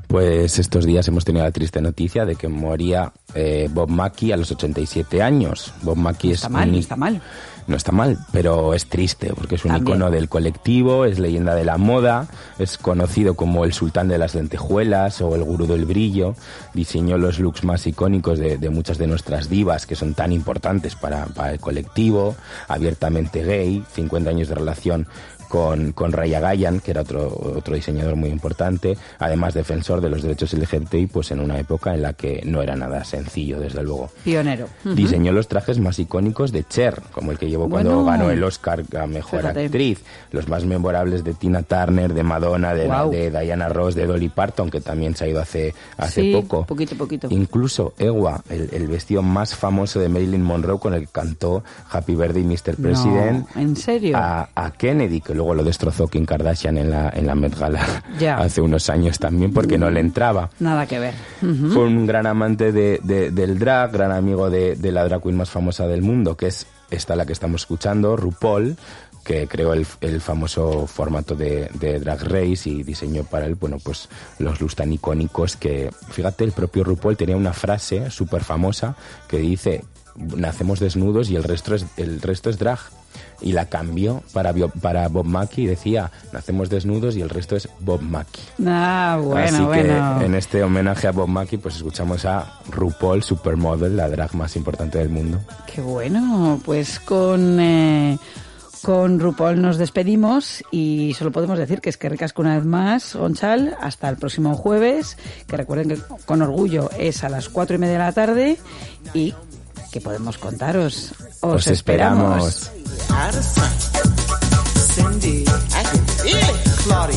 Pues estos días hemos tenido la triste noticia de que moría Bob Mackie a los 87 años. Bob Mackie está mal. No está mal, pero es triste porque es un icono del colectivo, es leyenda de la moda, es conocido como el sultán de las lentejuelas o el gurú del brillo. Diseñó los looks más icónicos de muchas de nuestras divas que son tan importantes para el colectivo, abiertamente gay, 50 años de relación con Raya Gayan, que era otro diseñador muy importante, además defensor de los derechos LGBTI, pues en una época en la que no era nada sencillo, desde luego. Pionero. Diseñó los trajes más icónicos de Cher, como el que llevó cuando ganó el Oscar a Mejor Actriz, los más memorables de Tina Turner, de Madonna, de Diana Ross, de Dolly Parton, que también se ha ido hace poco. Poquito. Incluso Ewa, el vestido más famoso de Marilyn Monroe con el que cantó Happy Birthday Mr. President. ¿En serio? A Kennedy, que luego lo destrozó Kim Kardashian en la Met Gala hace unos años también porque no le entraba. Nada que ver. Fue un gran amante del drag, gran amigo de la drag queen más famosa del mundo, que es esta la que estamos escuchando, RuPaul, que creó el famoso formato de Drag Race y diseñó para él, bueno, pues los looks tan icónicos que, fíjate, el propio RuPaul tenía una frase súper famosa que dice: nacemos desnudos y el resto es drag. Y la cambió para Bob Mackie y decía: nacemos desnudos y el resto es Bob Mackie. Así que en este homenaje a Bob Mackie pues escuchamos a RuPaul Supermodel, la drag más importante del mundo. Qué bueno, pues con RuPaul nos despedimos y solo podemos decir que es que ricasco una vez más, Gonçal, hasta el próximo jueves, que recuerden que con orgullo es a las 4:30 de la tarde y que podemos contaros. Os esperamos. Cindy, I can feel it, Claudia.